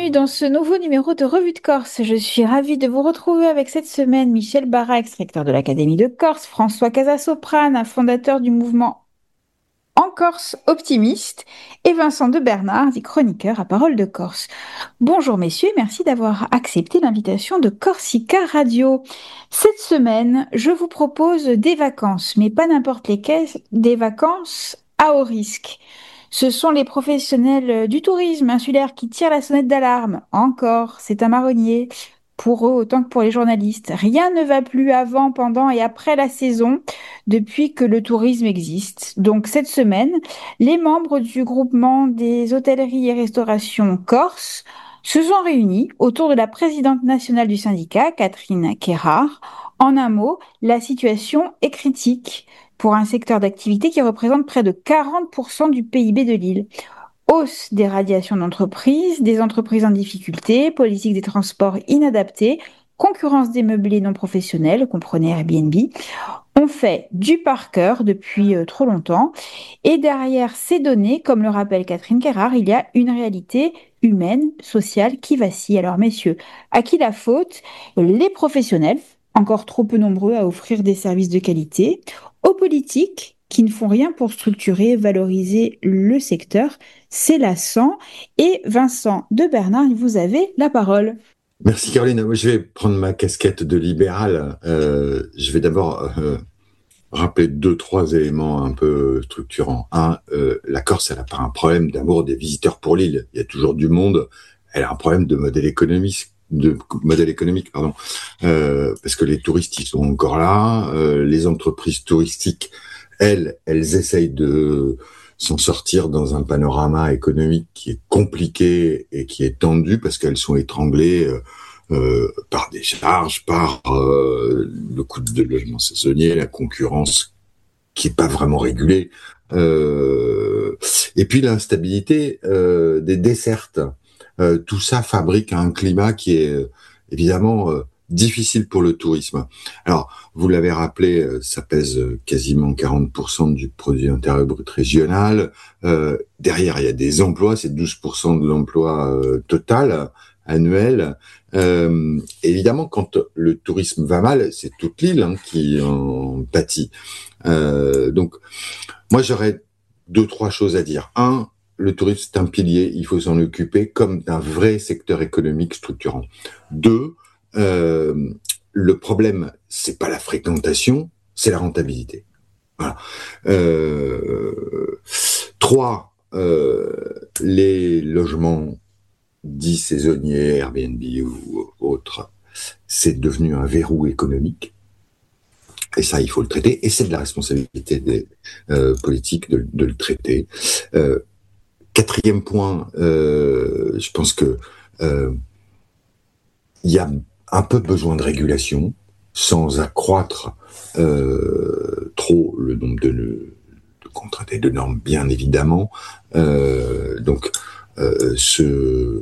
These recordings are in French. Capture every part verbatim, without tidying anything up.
bienvenue dans ce nouveau numéro de Revue de Corse. Je suis ravie de vous retrouver avec cette semaine Michel Barra, ex-recteur de l'Académie de Corse, François Casasoprane, fondateur du mouvement En Corse optimiste, et Vincent de Bernard, dit chroniqueur à Parole de Corse. Bonjour messieurs, merci d'avoir accepté l'invitation de Corsica Radio. Cette semaine, je vous propose des vacances, mais pas n'importe lesquelles, des vacances à haut risque. Ce sont les professionnels du tourisme insulaire qui tirent la sonnette d'alarme. Encore, c'est un marronnier. Pour eux, autant que pour les journalistes, rien ne va plus avant, pendant et après la saison depuis que le tourisme existe. Donc cette semaine, les membres du groupement des hôtelleries et restaurations Corse se sont réunis autour de la présidente nationale du syndicat, Catherine Kérard. En un mot, la situation est critique pour un secteur d'activité qui représente près de quarante pour cent du P I B de l'île. Hausse des radiations d'entreprises, des entreprises en difficulté, politique des transports inadaptée, concurrence des meublés non professionnels, comprenez Airbnb. On fait du par cœur depuis euh, trop longtemps. Et derrière ces données, comme le rappelle Catherine Kérard, il y a une réalité humaine, sociale qui vacille. Alors messieurs, à qui la faute? Les professionnels, encore trop peu nombreux à offrir des services de qualité, aux politiques qui ne font rien pour structurer, valoriser le secteur. C'est lassant. Et Vincent de Bernard, vous avez la parole. Merci Caroline. Moi, je vais prendre ma casquette de libéral. Euh, je vais d'abord euh, rappeler deux, trois éléments un peu structurants. Un, euh, la Corse, elle n'a pas un problème d'amour des visiteurs pour l'île. Il y a toujours du monde. Elle a un problème de modèle économique, de modèle économique, pardon, euh, parce que les touristes, ils sont encore là. Euh, les entreprises touristiques, elles, elles essayent de s'en sortir dans un panorama économique qui est compliqué et qui est tendu parce qu'elles sont étranglées euh, euh, par des charges, par euh, le coût de logement saisonnier, la concurrence qui est pas vraiment régulée, euh, et puis l'instabilité euh, des dessertes. Euh, tout ça fabrique un climat qui est euh, évidemment euh, difficile pour le tourisme. Alors, vous l'avez rappelé, euh, ça pèse quasiment quarante pour cent du produit intérieur brut régional. Euh, derrière, il y a des emplois, c'est douze pour cent de l'emploi euh, total annuel. Euh, évidemment, quand le tourisme va mal, c'est toute l'île hein, qui en pâtit. Euh, donc, moi, j'aurais deux, trois choses à dire. Un, le tourisme, c'est un pilier, il faut s'en occuper comme d'un vrai secteur économique structurant. Deux, euh, le problème, c'est pas la fréquentation, c'est la rentabilité. Voilà. Euh, trois, euh, les logements dits saisonniers, Airbnb ou autres, c'est devenu un verrou économique. Et ça, il faut le traiter. Et c'est de la responsabilité des euh, politiques de, de le traiter. Euh, quatrième point, euh, je pense que euh, il y a un peu besoin de régulation, sans accroître euh, trop le nombre de, de contraintes et de normes, bien évidemment. Euh, donc, euh, ce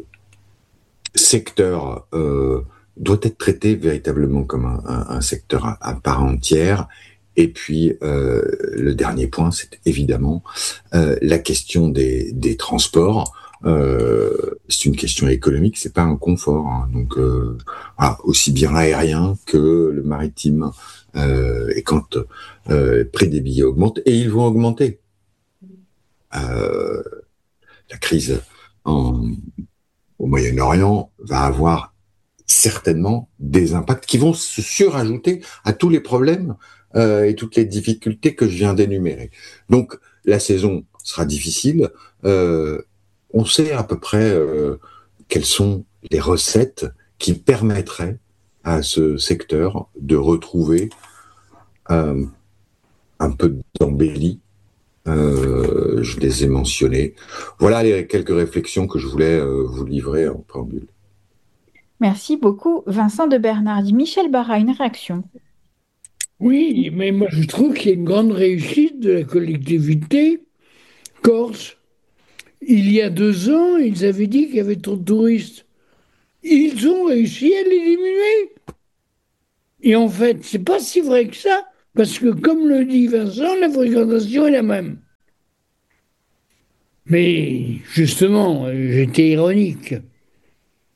secteur euh, doit être traité véritablement comme un, un, un secteur à, à part entière. Et puis, euh, le dernier point, c'est évidemment euh, la question des, des transports. Euh, c'est une question économique, c'est pas un confort. Hein. Donc, euh, voilà, aussi bien l'aérien que le maritime. Euh, et quand euh, le prix des billets augmente, et ils vont augmenter. Euh, la crise en, au Moyen-Orient va avoir certainement des impacts qui vont se surajouter à tous les problèmes euh, et toutes les difficultés que je viens d'énumérer. Donc, la saison sera difficile. Euh, on sait à peu près euh, quelles sont les recettes qui permettraient à ce secteur de retrouver euh, un peu d'embellie. Euh, je les ai mentionnés. Voilà les quelques réflexions que je voulais euh, vous livrer en préambule. Merci beaucoup, Vincent de Bernard. Dit Michel Barra, une réaction. Oui, mais moi je trouve qu'il y a une grande réussite de la collectivité corse. Il y a deux ans, ils avaient dit qu'il y avait trop de touristes. Ils ont réussi à les diminuer. Et en fait, c'est pas si vrai que ça, parce que comme le dit Vincent, la fréquentation est la même. Mais justement, j'étais ironique.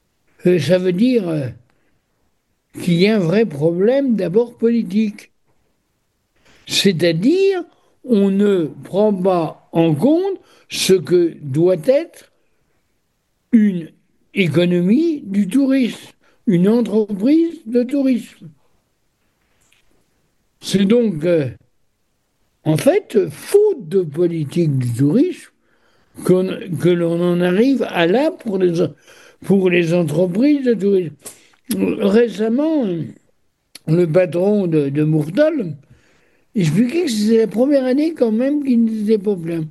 euh, ça veut dire euh, qu'il y a un vrai problème d'abord politique. C'est-à-dire, on ne prend pas en compte ce que doit être une économie du tourisme, une entreprise de tourisme. C'est donc, euh, en fait, faute de politique du tourisme qu'on- que l'on en arrive à là pour les, pour les entreprises de tourisme. Récemment, le patron de, de Mourtal expliquait que c'était la première année quand même qu'il n'était pas plein.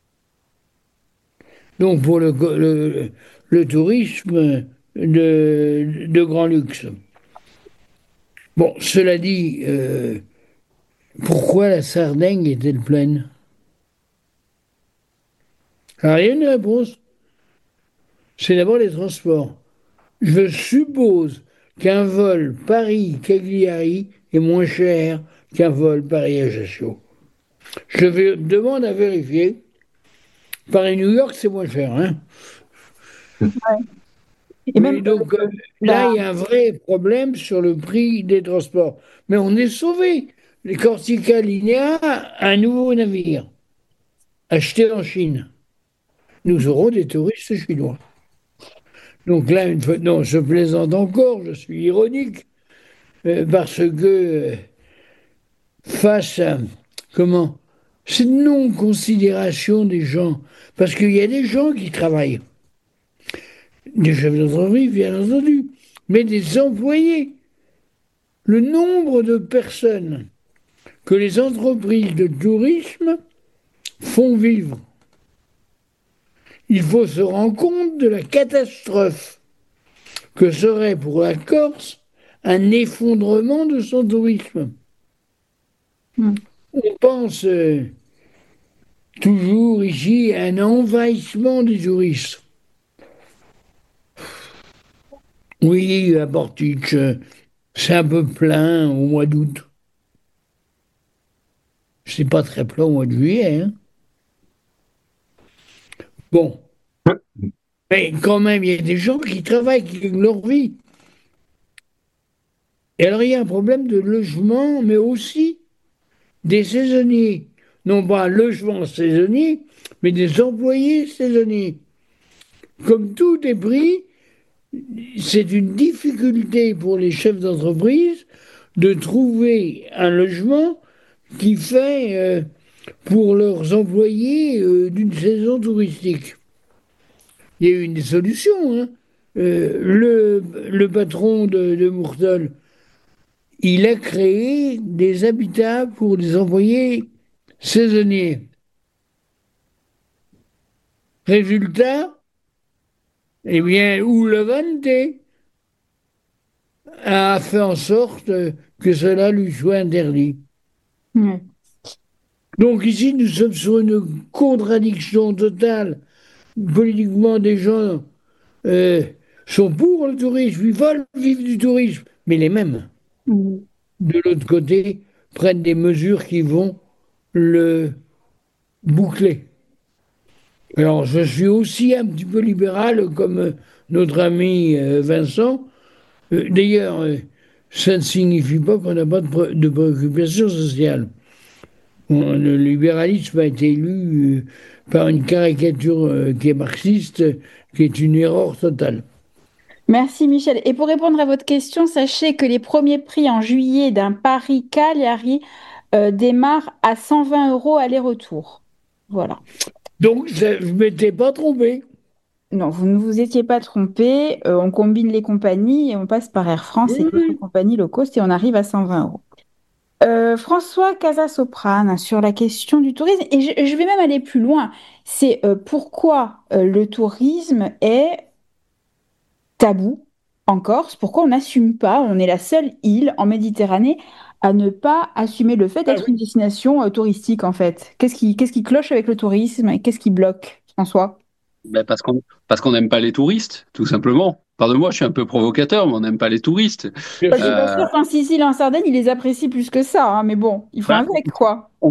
Donc pour le, le, le tourisme de, de grand luxe. Bon, cela dit, euh, pourquoi la Sardaigne est-elle pleine? Alors, il y a une réponse. C'est d'abord les transports. Je suppose qu'un vol Paris-Cagliari est moins cher qu'un vol Paris-Ajaccio. Je vais, demande à vérifier. Paris-New York, c'est moins cher. Hein. Et même Oui, donc euh, euh, là, la... il y a un vrai problème sur le prix des transports. Mais on est sauvé. Les Corsica Linea, un nouveau navire acheté en Chine. Nous aurons des touristes chinois. Donc là, une fois, non, je plaisante encore, je suis ironique, euh, parce que euh, face à, comment, cette non-considération des gens, parce qu'il y a des gens qui travaillent, des chefs d'entreprise, bien entendu, mais des employés. Le nombre de personnes que les entreprises de tourisme font vivre. Il faut se rendre compte de la catastrophe que serait pour la Corse un effondrement de son tourisme. Hmm. On pense euh, toujours ici à un envahissement des touristes. Oui, à Portiche, euh, c'est un peu plein au mois d'août. C'est pas très plein au mois de juillet. Hein. Bon, mais quand même, il y a des gens qui travaillent, qui gagnent leur vie. Et alors, il y a un problème de logement, mais aussi des saisonniers. Non pas un logement saisonnier, mais des employés saisonniers. Comme tout est pris, c'est une difficulté pour les chefs d'entreprise de trouver un logement qui fait euh, pour leurs employés euh, d'une saison touristique. Il y a eu une solution. Hein. Euh, le, le patron de, de Mourtol, il a créé des habitats pour des employés saisonniers. Résultat, eh bien, Oulavante a fait en sorte que cela lui soit interdit. Ouais. Donc ici, nous sommes sur une contradiction totale. Politiquement, des gens euh, sont pour le tourisme, ils veulent vivre du tourisme, mais les mêmes, Hmm. de l'autre côté, prennent des mesures qui vont le boucler. Alors, je suis aussi un petit peu libéral comme euh, notre ami euh, Vincent. Euh, D'ailleurs, euh, ça ne signifie pas qu'on n'a pas de, pré- de préoccupation sociale. On- le libéralisme a été élu euh, par une caricature euh, qui est marxiste, qui est une erreur totale. Merci Michel. Et pour répondre à votre question, sachez que les premiers prix en juillet d'un Paris-Cagliari euh, démarrent à cent vingt euros aller-retour. Voilà. Donc, ça- je ne m'étais pas trompé. Non, vous ne vous étiez pas trompé. Euh, on combine les compagnies et on passe par Air France et Oui, d'autres oui. compagnies low cost et on arrive à cent vingt euros. Euh, François Casasoprane sur la question du tourisme, et je, je vais même aller plus loin. C'est euh, pourquoi euh, le tourisme est tabou en Corse, pourquoi on n'assume pas, on est la seule île en Méditerranée à ne pas assumer le fait Ah d'être oui. une destination euh, touristique en fait. Qu'est-ce qui, qu'est-ce qui cloche avec le tourisme et qu'est-ce qui bloque, François? Ben parce qu'on parce qu'on n'aime pas les touristes, tout simplement. Pardonne-moi, je suis un peu provocateur, mais on n'aime pas les touristes. Bien Bah, je suis sûr. pas Euh, sûre qu'en Sicile et en Sardaigne, ils les apprécient plus que ça, hein, mais bon, ils font ben, avec quoi. on est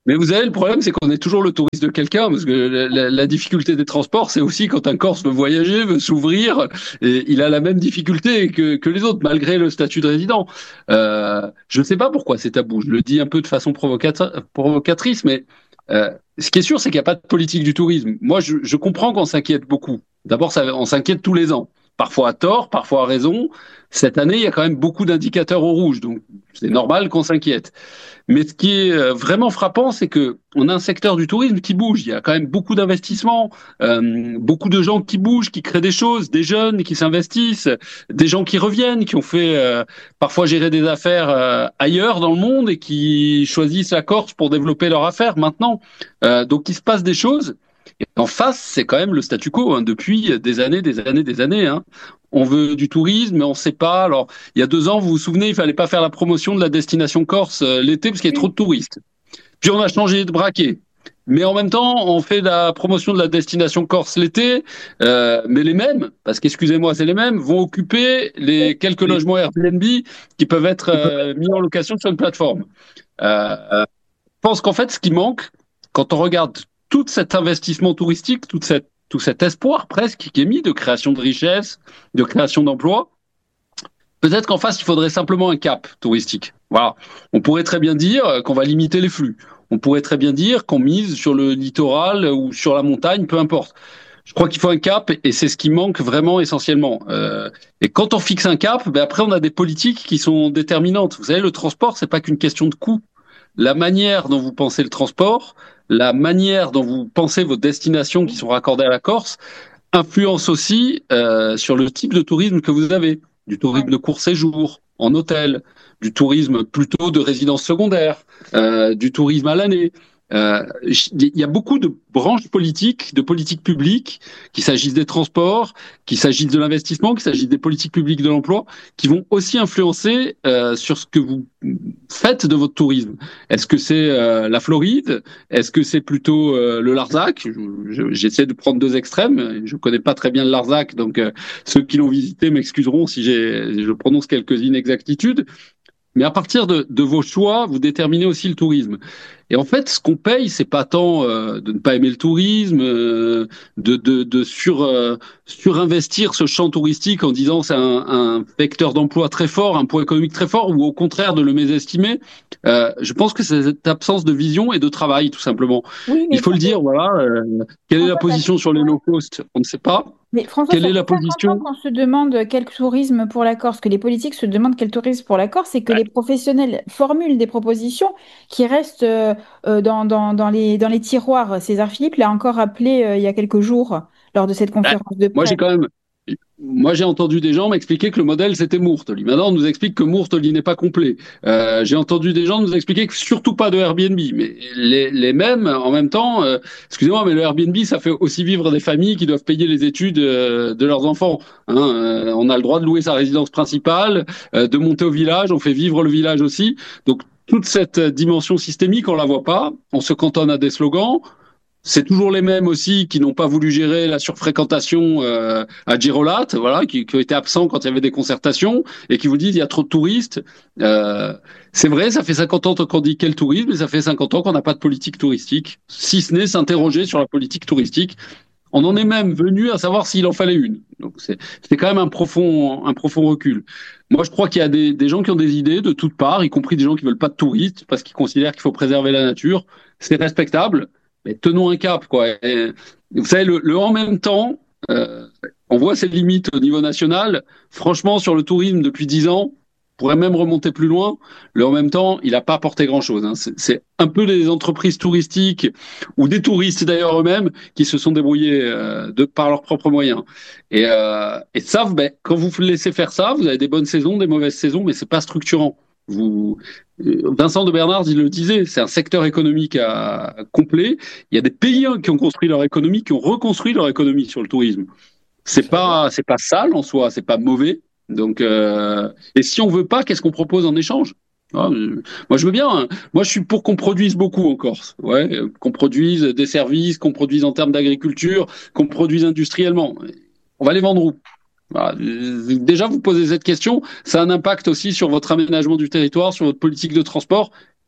Mais vous savez, le problème, c'est qu'on est toujours le touriste de quelqu'un, parce que la, la, la difficulté des transports, c'est aussi quand un Corse veut voyager, veut s'ouvrir, et il a la même difficulté que, que les autres, malgré le statut de résident. Euh, je ne sais pas pourquoi c'est tabou. Je le dis un peu de façon provocata- provocatrice, mais euh, ce qui est sûr, c'est qu'il n'y a pas de politique du tourisme. Moi, je, je comprends qu'on s'inquiète beaucoup. D'abord, ça, on s'inquiète tous les ans. Parfois à tort, parfois à raison. Cette année, il y a quand même beaucoup d'indicateurs au rouge, donc c'est normal qu'on s'inquiète. Mais ce qui est euh, vraiment frappant, c'est que on a un secteur du tourisme qui bouge. Il y a quand même beaucoup d'investissements, euh, beaucoup de gens qui bougent, qui créent des choses, des jeunes qui s'investissent, des gens qui reviennent, qui ont fait euh, parfois gérer des affaires euh, ailleurs dans le monde et qui choisissent la Corse pour développer leurs affaires maintenant. Euh, donc il se passe des choses. Et en face, c'est quand même le statu quo hein, depuis des années, des années, des années. Hein. On veut du tourisme, mais on ne sait pas. Alors, il y a deux ans, vous vous souvenez, il fallait pas faire la promotion de la destination Corse euh, l'été parce qu'il y a trop de touristes. Puis on a changé de braquet. Mais en même temps, on fait la promotion de la destination Corse l'été, euh, mais les mêmes, parce qu'excusez-moi, c'est les mêmes, vont occuper les quelques logements Airbnb qui peuvent être euh, mis en location sur une plateforme. Euh, je pense qu'en fait, ce qui manque, quand on regarde tout cet investissement touristique, toute cette, tout cet espoir presque qui est mis de création de richesses, de création d'emplois, peut-être qu'en face, il faudrait simplement un cap touristique. Voilà. On pourrait très bien dire qu'on va limiter les flux. On pourrait très bien dire qu'on mise sur le littoral ou sur la montagne, peu importe. Je crois qu'il faut un cap et c'est ce qui manque vraiment essentiellement. Euh, et quand on fixe un cap, ben après on a des politiques qui sont déterminantes. Vous savez, le transport, c'est pas qu'une question de coût. La manière dont vous pensez le transport, la manière dont vous pensez vos destinations qui sont raccordées à la Corse, influence aussi euh, sur le type de tourisme que vous avez. Du tourisme de court séjour, en hôtel, du tourisme plutôt de résidence secondaire, euh, du tourisme à l'année. Euh, Il y a beaucoup de branches politiques, de politiques publiques, qu'il s'agisse des transports, qu'il s'agisse de l'investissement, qu'il s'agisse des politiques publiques de l'emploi, qui vont aussi influencer euh, sur ce que vous faites de votre tourisme. Est-ce que c'est euh, la Floride? Est-ce que c'est plutôt euh, le Larzac? J'essaie de prendre deux extrêmes. Je connais pas très bien le Larzac, donc euh, ceux qui l'ont visité m'excuseront si j'ai, je prononce quelques inexactitudes. Mais à partir de, de vos choix, vous déterminez aussi le tourisme. Et en fait, ce qu'on paye, c'est pas tant euh, de ne pas aimer le tourisme, euh, de, de, de sur, euh, surinvestir ce champ touristique en disant c'est un, un vecteur d'emploi très fort, un poids économique très fort, ou au contraire de le mésestimer. Euh, je pense que c'est cette absence de vision et de travail, tout simplement. Oui, mais Il faut le dire, voilà. Euh, quelle est la François, ça position sur les low cost? On ne sait pas. Mais François, Quelle ça est fait la cinquante ans position? qu'on se demande quel tourisme pour la Corse, que les politiques se demandent quel tourisme pour la Corse et que les professionnels formulent des propositions qui restent euh, euh, dans, dans, dans les, dans les tiroirs. César Philippe l'a encore rappelé euh, il y a quelques jours lors de cette Ah, conférence de Moi, presse. j'ai quand même, moi, j'ai entendu des gens m'expliquer que le modèle c'était Mourtoli. Maintenant, on nous explique que Mourtoli n'est pas complet. Euh, j'ai entendu des gens nous expliquer que surtout pas de Airbnb, mais les, les mêmes en même temps. Euh, excusez-moi, mais le Airbnb, ça fait aussi vivre des familles qui doivent payer les études euh, de leurs enfants. Hein. Euh, on a le droit de louer sa résidence principale, euh, de monter au village, on fait vivre le village aussi. Donc toute cette dimension systémique, on la voit pas. On se cantonne à des slogans. C'est toujours les mêmes aussi qui n'ont pas voulu gérer la surfréquentation euh, à Girolat, voilà, qui, qui ont été absents quand il y avait des concertations et qui vous disent il y a trop de touristes. Euh, c'est vrai, ça fait cinquante ans qu'on dit quel tourisme, et ça fait cinquante ans qu'on n'a pas de politique touristique, si ce n'est s'interroger sur la politique touristique. On en est même venu à savoir s'il en fallait une. Donc c'est c'est quand même un profond un profond recul. Moi, je crois qu'il y a des, des gens qui ont des idées de toutes parts, y compris des gens qui veulent pas de touristes parce qu'ils considèrent qu'il faut préserver la nature. C'est respectable, mais tenons un cap, quoi. Et, vous savez, le, le en même temps, euh, on voit ses limites au niveau national. Franchement, sur le tourisme depuis dix ans, on pourrait même remonter plus loin. Le en même temps, il n'a pas apporté grand-chose. Hein. C'est, c'est un peu les entreprises touristiques ou des touristes d'ailleurs eux-mêmes qui se sont débrouillés euh, de par leurs propres moyens. Et, euh, et ça, ben, quand vous laissez faire ça, vous avez des bonnes saisons, des mauvaises saisons, mais c'est pas structurant. Vous, Vincent de Bernard, il le disait, c'est un secteur économique à, à complet. Il y a des pays hein, qui ont construit leur économie, qui ont reconstruit leur économie sur le tourisme. C'est pas, c'est pas sale en soi, c'est pas mauvais. Donc, euh, et si on veut pas, qu'est-ce qu'on propose en échange? Ah, euh, moi, je veux bien. Hein. Moi, je suis pour qu'on produise beaucoup en Corse. Ouais, euh, qu'on produise des services, qu'on produise en termes d'agriculture, qu'on produise industriellement. On va les vendre où? Voilà. Euh, Déjà, vous posez cette question, ça a un impact aussi sur votre aménagement du territoire, sur votre politique de transport.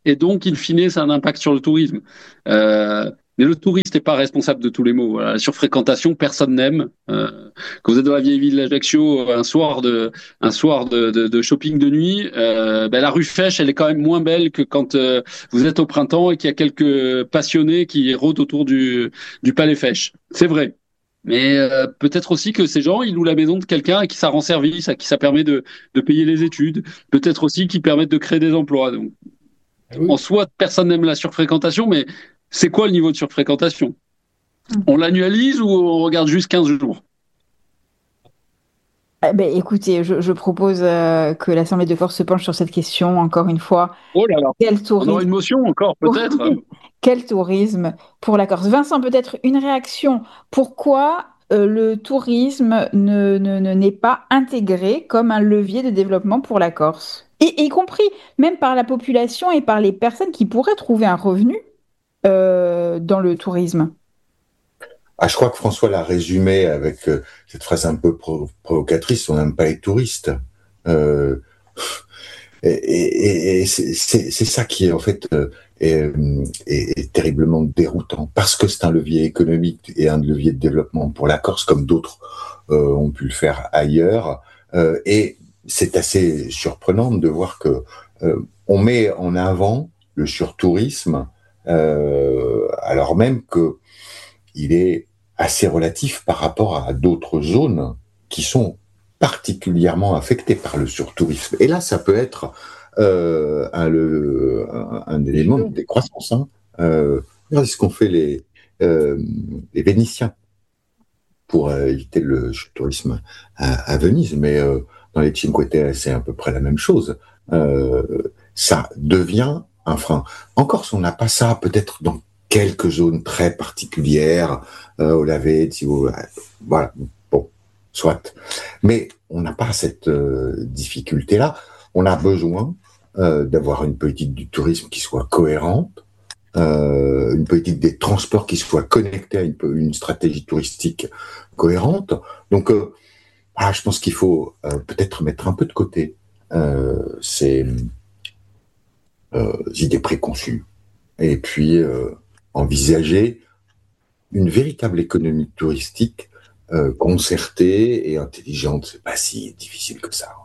et donc, in fine, ça a un impact sur le tourisme. Euh, mais le touriste n'est pas responsable de tous les maux. Voilà. La surfréquentation, personne n'aime. Euh, quand vous êtes dans la vieille ville d'Ajaccio, un soir de, un soir de, de, de shopping de nuit, euh, ben la rue Fèche, elle est quand même moins belle que quand euh, vous êtes au printemps et qu'il y a quelques passionnés qui rôdent autour du, du Palais Fèche. C'est vrai. Mais euh, peut-être aussi que ces gens, ils louent la maison de quelqu'un à qui ça rend service, à qui ça permet de, de payer les études. Peut-être aussi qu'ils permettent de créer des emplois. Donc, Ah en oui. soi, personne n'aime la surfréquentation, mais c'est quoi le niveau de surfréquentation? Mmh. On l'annualise ou on regarde juste quinze jours? Eh ben, écoutez, je, je propose euh, que l'Assemblée de Corse se penche sur cette question, encore une fois. Oh là là, Quel on aura tourisme? une motion encore, peut-être. Quel tourisme pour la Corse? Vincent, peut-être une réaction. Pourquoi euh, le tourisme ne, ne- ne- n'est pas intégré comme un levier de développement pour la Corse? Et, y compris même par la population et par les personnes qui pourraient trouver un revenu euh, dans le tourisme. Ah, je crois que François l'a résumé avec euh, cette phrase un peu pro- provocatrice, on n'aime pas les touristes. Euh, et et, et c'est c'est- c'est ça qui est en fait euh, est, est- est terriblement déroutant, parce que c'est un levier économique et un levier de développement pour la Corse, comme d'autres euh, ont pu le faire ailleurs. Euh, et c'est assez surprenant de voir que euh, on met en avant le surtourisme, euh, alors même que il est assez relatif par rapport à d'autres zones qui sont particulièrement affectées par le surtourisme. Et là, ça peut être euh, un, le, un, un élément de décroissance. Hein. Euh, regardez ce qu'ont fait les, euh, les Vénitiens pour euh, éviter le tourisme à, à Venise, mais euh, dans les Cinque Terre, c'est à peu près la même chose. Euh, ça devient un frein. En Corse, on n'a pas ça, peut-être dans quelques zones très particulières, euh, au Lavé, Tivoli, voilà, bon, soit. Mais on n'a pas cette euh, difficulté-là. On a besoin euh, d'avoir une politique du tourisme qui soit cohérente, euh, une politique des transports qui soit connectée à une, une stratégie touristique cohérente. Donc, euh, ah, je pense qu'il faut euh, peut-être mettre un peu de côté euh, ces euh, idées préconçues et puis euh, envisager une véritable économie touristique euh, concertée et intelligente. C'est pas si difficile que ça.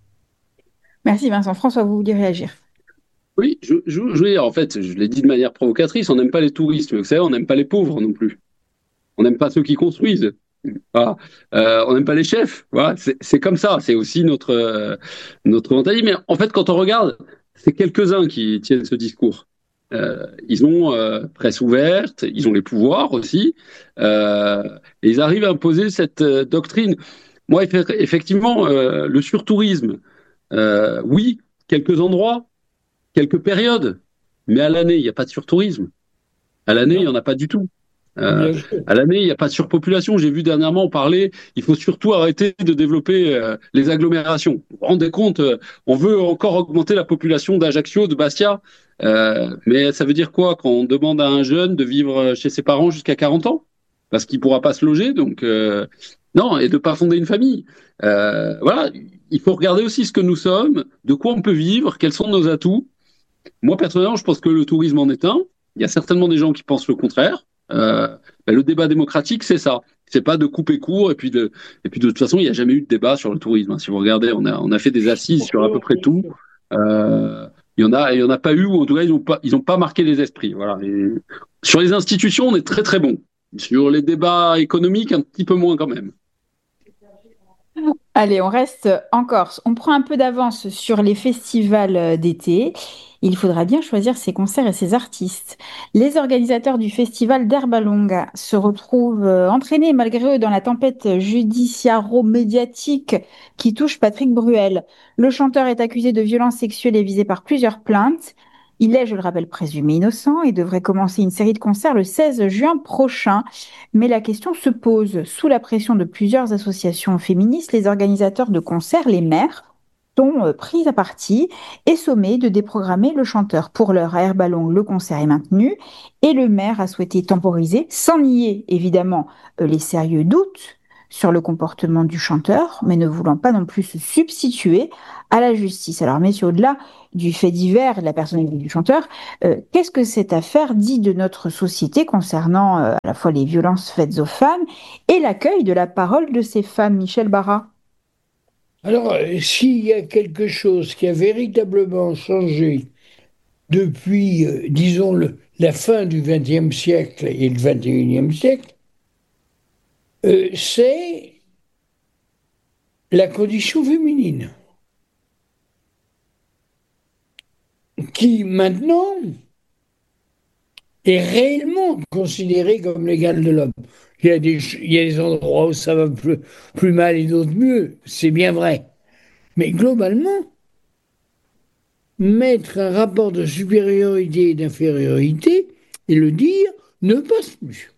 Merci Vincent. François, vous vouliez réagir? Oui, je, je, je veux dire, en fait, je l'ai dit de manière provocatrice, on n'aime pas les touristes, mais vous savez, on n'aime pas les pauvres non plus. On n'aime pas ceux qui construisent. Voilà. Euh, on n'aime pas les chefs. Voilà. C'est c'est comme ça. C'est aussi notre, euh, notre mentalité. Mais en fait, quand on regarde, c'est quelques-uns qui tiennent ce discours. Euh, ils ont euh, presse ouverte, ils ont les pouvoirs aussi, euh, et ils arrivent à imposer cette euh, doctrine. Moi, eff- effectivement, euh, le surtourisme, euh, oui, quelques endroits, quelques périodes, mais à l'année, il n'y a pas de surtourisme. À l'année, il n'y Non, en a pas du tout. Euh, bien sûr. à l'année, il n'y a pas de surpopulation. J'ai vu dernièrement parler, il faut surtout arrêter de développer euh, les agglomérations. Vous vous rendez compte, euh, on veut encore augmenter la population d'Ajaccio, de Bastia, euh, mais ça veut dire quoi quand on demande à un jeune de vivre chez ses parents jusqu'à quarante ans? Parce qu'il ne pourra pas se loger, donc euh, non, et de ne pas fonder une famille. Euh, voilà, il faut regarder aussi ce que nous sommes, de quoi on peut vivre, quels sont nos atouts. Moi, personnellement, je pense que le tourisme en est un. Il y a certainement des gens qui pensent le contraire. Euh, ben, le débat démocratique, c'est ça. C'est pas de couper court et puis de et puis de toute façon, il n'y a jamais eu de débat sur le tourisme. Hein. Si vous regardez, on a on a fait des assises sur à peu près tout. Euh, il y en a il y en a pas eu ou en tout cas ils n'ont pas ils ont pas marqué les esprits. Voilà. Et sur les institutions, on est très très bon. Sur les débats économiques, un petit peu moins quand même. Allez, on reste en Corse. On prend un peu d'avance sur les festivals euh, d'été. Il faudra bien choisir ses concerts et ses artistes. Les organisateurs du festival d'Herbalonga se retrouvent euh, entraînés malgré eux dans la tempête judiciaro-médiatique qui touche Patrick Bruel. Le chanteur est accusé de violences sexuelles et visé par plusieurs plaintes. Il est, je le rappelle, présumé innocent et devrait commencer une série de concerts le seize juin prochain. Mais la question se pose. Sous la pression de plusieurs associations féministes, les organisateurs de concerts, les maires, sont euh, pris à partie et sommés de déprogrammer le chanteur. Pour l'heure, à Herballon, le concert est maintenu et le maire a souhaité temporiser, sans nier évidemment euh, les sérieux doutes sur le comportement du chanteur, mais ne voulant pas non plus se substituer à la justice. Alors, messieurs, au-delà du fait divers et de la personnalité du chanteur, euh, qu'est-ce que cette affaire dit de notre société concernant euh, à la fois les violences faites aux femmes et l'accueil de la parole de ces femmes, Michel Barra? Alors, euh, s'il y a quelque chose qui a véritablement changé depuis, euh, disons, le, la fin du vingtième siècle et le vingt et unième siècle, euh, c'est la condition féminine, qui maintenant est réellement considérée comme l'égale de l'homme. Il y a des, il y a des endroits où ça va plus, plus mal et d'autres mieux, c'est bien vrai. Mais globalement, mettre un rapport de supériorité et d'infériorité et le dire ne passe plus.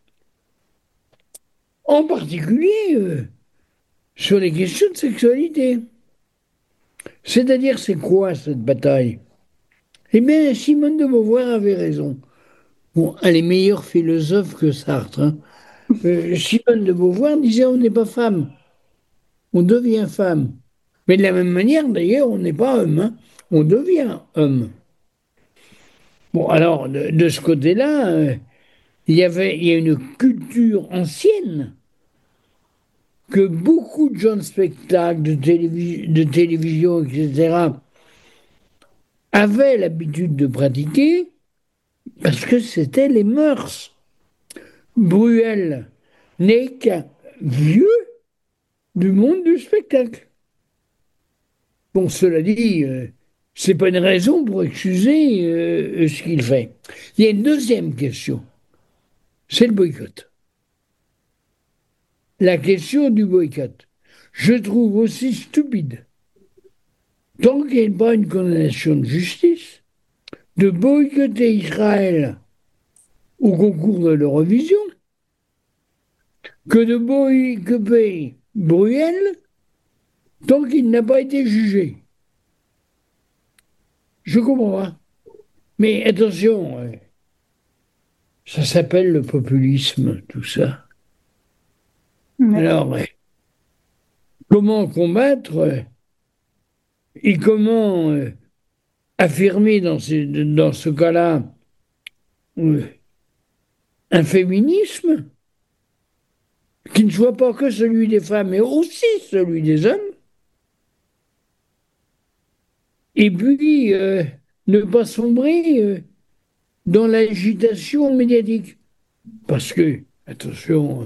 En particulier euh, sur les questions de sexualité. C'est-à-dire, c'est quoi cette bataille? Eh bien, Simone de Beauvoir avait raison. Bon, elle est meilleure philosophe que Sartre. Hein. Euh, Simone de Beauvoir disait on n'est pas femme, on devient femme. Mais de la même manière, d'ailleurs, on n'est pas homme, hein. On devient homme. Bon, alors, de, de ce côté-là, euh, il y avait il y a une culture ancienne que beaucoup de gens de spectacle, de, télévis de télévision, et cetera, avaient l'habitude de pratiquer parce que c'était les mœurs. Bruel n'est qu'un vieux du monde du spectacle. Bon, cela dit, euh, c'est pas une raison pour excuser euh, ce qu'il fait. Il y a une deuxième question, c'est le boycott. La question du boycott, je trouve aussi stupide, tant qu'il n'y a pas une condamnation de justice, de boycotter Israël au concours de l'Eurovision, que de boycotter Bruel tant qu'il n'a pas été jugé. Je comprends pas. Mais attention, euh, ça s'appelle le populisme, tout ça. Ouais. Alors, ouais. Comment combattre euh, et comment euh, affirmer dans ce, dans ce cas-là euh, un féminisme qui ne soit pas que celui des femmes, mais aussi celui des hommes, et puis euh, ne pas sombrer euh, dans l'agitation médiatique. Parce que, attention,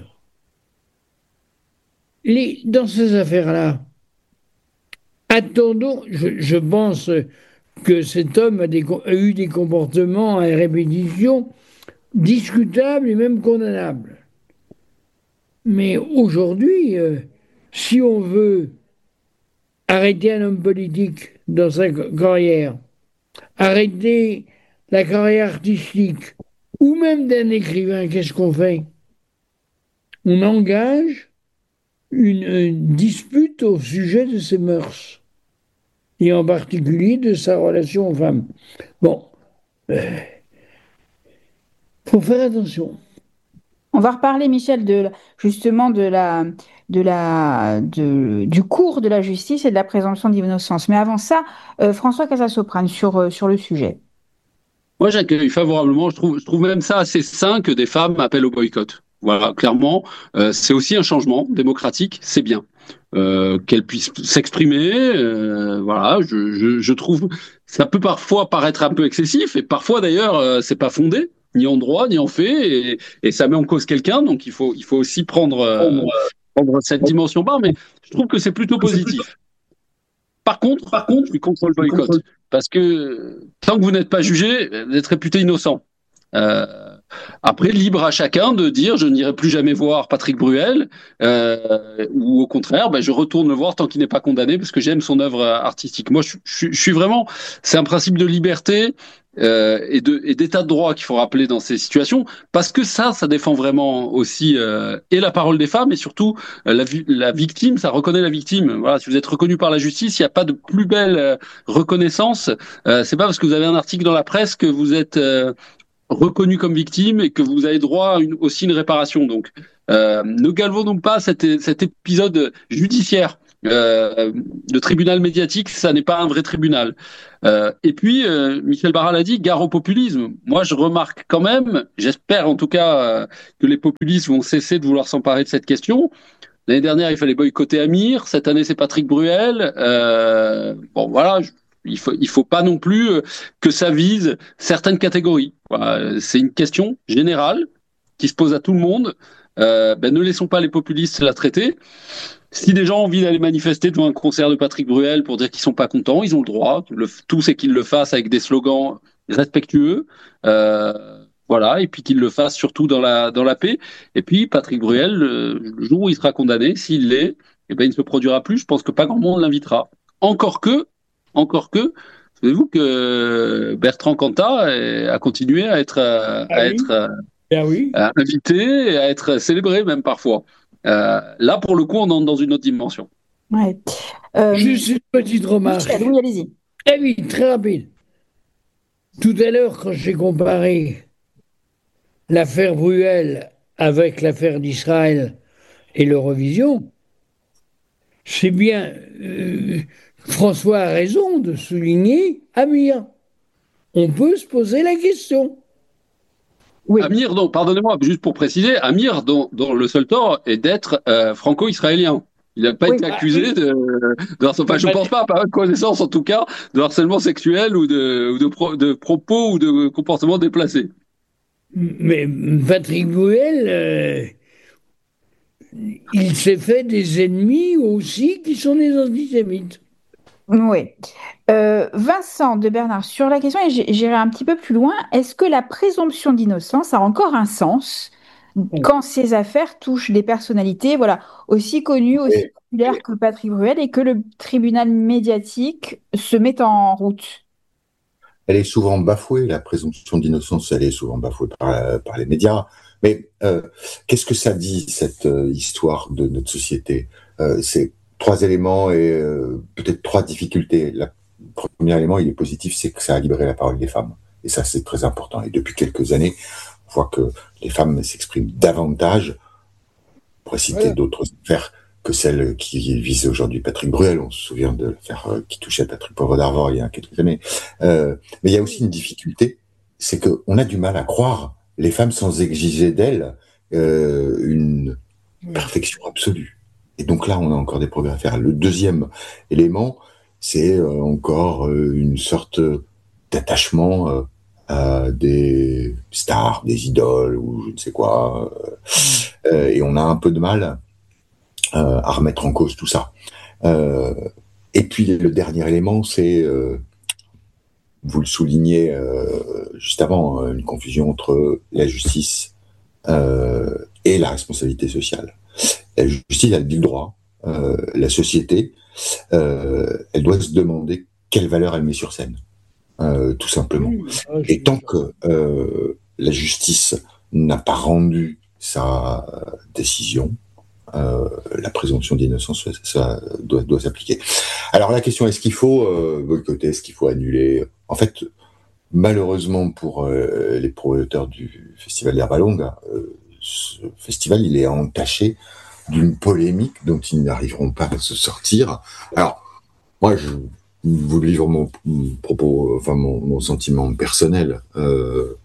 les, dans ces affaires-là, attendons, je, je pense que cet homme a, des, a eu des comportements à répétition discutables et même condamnables. Mais aujourd'hui, euh, si on veut arrêter un homme politique dans sa carrière, arrêter la carrière artistique, ou même d'un écrivain, qu'est-ce qu'on fait? On engage une, une dispute au sujet de ses mœurs, et en particulier de sa relation aux femmes. Bon, il euh, faut faire attention. On va reparler, Michel, de, justement de la, de la, de, du cours de la justice et de la présomption d'innocence. Mais avant ça, euh, François Casasoprane, sur, euh, sur le sujet. Moi, j'accueille favorablement. Je trouve, je trouve même ça assez sain que des femmes appellent au boycott. Voilà, clairement, euh, c'est aussi un changement démocratique, c'est bien. Euh, qu'elles puissent s'exprimer, euh, voilà, je, je, je trouve ça peut parfois paraître un peu excessif, et parfois d'ailleurs, euh, c'est pas fondé, ni en droit, ni en fait, et, et ça met en cause quelqu'un, donc il faut, il faut aussi prendre, euh, prendre cette dimension barre, mais je trouve que c'est plutôt positif. Par contre, par contre, je suis contre le boycott, parce que tant que vous n'êtes pas jugé, vous êtes réputé innocent. Euh, après, libre à chacun de dire je n'irai plus jamais voir Patrick Bruel, euh, ou au contraire, ben, je retourne le voir tant qu'il n'est pas condamné parce que j'aime son œuvre artistique. Moi, je, je, je suis vraiment, c'est un principe de liberté euh, et de et d'état de droit qu'il faut rappeler dans ces situations, parce que ça, ça défend vraiment aussi euh, et la parole des femmes et surtout euh, la, la victime, ça reconnaît la victime. Voilà, si vous êtes reconnu par la justice, il n'y a pas de plus belle euh, reconnaissance. Euh, c'est pas parce que vous avez un article dans la presse que vous êtes euh, reconnu comme victime et que vous avez droit à une, aussi une réparation. Donc, Euh, ne galvaudons pas cet, cet épisode judiciaire. Euh, le tribunal médiatique, ça n'est pas un vrai tribunal. Euh, et puis, euh, Michel Barral a dit, gare au populisme. Moi, je remarque quand même, j'espère en tout cas euh, que les populistes vont cesser de vouloir s'emparer de cette question. L'année dernière, il fallait boycotter Amir. Cette année, c'est Patrick Bruel. Euh, bon, voilà, je, il faut, il faut pas non plus euh, que ça vise certaines catégories. Voilà, c'est une question générale qui se pose à tout le monde. Euh, ben, ne laissons pas les populistes la traiter. Si des gens ont envie d'aller manifester devant un concert de Patrick Bruel pour dire qu'ils sont pas contents, ils ont le droit. Le, tout, c'est qu'ils le fassent avec des slogans respectueux. Euh, voilà, et puis qu'ils le fassent surtout dans la, dans la paix. Et puis, Patrick Bruel, le, le jour où il sera condamné, s'il l'est, eh ben, il ne se produira plus. Je pense que pas grand monde l'invitera. Encore que, encore que, savez-vous que Bertrand Cantat a continué à être, à Ah oui, être ah oui. à invité et à être célébré même parfois. Euh, là, pour le coup, on entre dans une autre dimension. Ouais. Euh, Juste une petite remarque. Michel, oui, allez-y. Très vite, très rapide. Tout à l'heure, quand j'ai comparé l'affaire Bruel avec l'affaire d'Israël et l'Eurovision, c'est bien, euh, François a raison de souligner Amir. On peut se poser la question. Oui. Amir, donc, pardonnez-moi, juste pour préciser, Amir, dont, dont le seul tort est d'être euh, franco-israélien. Il n'a pas Oui. été accusé de, de enfin, je ne pense pas, par connaissance en tout cas, de harcèlement sexuel ou de, ou de, pro, de propos ou de comportements déplacés. Mais Patrick Bruel, euh, il s'est fait des ennemis aussi qui sont des antisémites. Oui. Euh, Vincent de Bernard, sur la question, et j'ai- j'irai un petit peu plus loin, est-ce que la présomption d'innocence a encore un sens quand ces affaires touchent des personnalités, voilà, aussi connues, aussi Et- populaires que Patrick Bruel, et que le tribunal médiatique se met en route? Elle est souvent bafouée, la présomption d'innocence, elle est souvent bafouée par, par les médias. Mais euh, qu'est-ce que ça dit, cette euh, histoire de notre société? euh, C'est trois éléments et euh, peut-être trois difficultés. Le premier élément, il est positif, c'est que ça a libéré la parole des femmes. Et ça, c'est très important. Et depuis quelques années, on voit que les femmes s'expriment davantage. On pourrait citer Voilà. d'autres affaires que celle qui vise aujourd'hui Patrick Bruel. On se souvient de l'affaire euh, qui touchait Patrick Poivre d'Arvor il y a quelques années. Euh, mais il y a aussi une difficulté, c'est qu'on a du mal à croire les femmes sans exiger d'elles euh, une perfection absolue. Et donc là, on a encore des progrès à faire. Le deuxième élément, c'est euh, encore euh, une sorte d'attachement euh, à des stars, des idoles ou je ne sais quoi. Euh, et on a un peu de mal euh, à remettre en cause tout ça. Euh, et puis le dernier élément, c'est, euh, vous le soulignez euh, juste avant, euh, une confusion entre la justice euh, et la responsabilité sociale. La justice, elle dit le droit. Euh, la société, euh, elle doit se demander quelle valeur elle met sur scène, euh, tout simplement. Ah, je Et suis tant d'accord. que euh, la justice n'a pas rendu sa décision, euh, la présomption d'innocence, ça, ça doit, doit s'appliquer. Alors la question, est-ce qu'il faut euh, boycotter, est-ce qu'il faut annuler? En fait, malheureusement pour euh, les promoteurs du Festival d'Herba Longue, euh, ce festival, il est entaché d'une polémique dont ils n'arriveront pas à se sortir. Alors, moi, je vous livre mon, mon propos, enfin mon, mon sentiment personnel. Euh,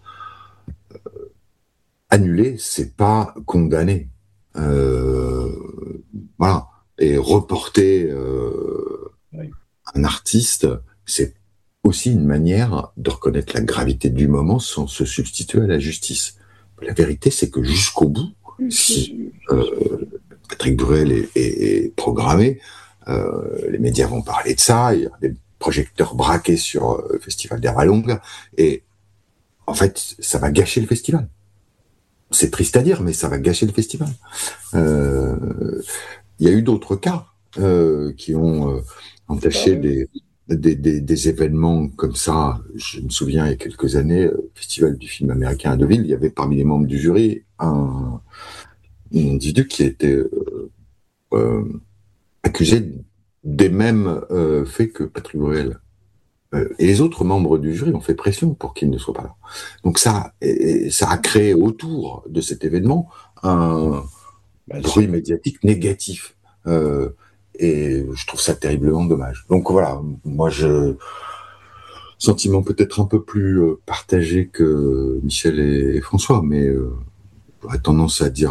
annuler, c'est pas condamner. Euh, voilà. Et reporter euh, Oui. un artiste, c'est aussi une manière de reconnaître la gravité du moment sans se substituer à la justice. La vérité, c'est que jusqu'au bout, si euh, Patrick Bruel est, est, est programmé, euh, les médias vont parler de ça, il y a des projecteurs braqués sur le Festival d'Herba Longue, et en fait, ça va gâcher le festival. C'est triste à dire, mais ça va gâcher le festival. Euh, il y a eu d'autres cas euh, qui ont euh, entaché des, des, des, des événements comme ça. Je me souviens, il y a quelques années, au Festival du film américain à Deauville, il y avait parmi les membres du jury un, un individu qui était euh, euh, accusé des mêmes euh, faits que Patrick Bruel. Euh, et les autres membres du jury ont fait pression pour qu'il ne soit pas là. Donc ça, et, ça a créé autour de cet événement un, Bah, bruit médiatique négatif. Euh, et je trouve ça terriblement dommage. Donc voilà, moi je sentiment peut-être un peu plus euh, partagé que Michel et, et François, mais euh, j'aurais tendance à dire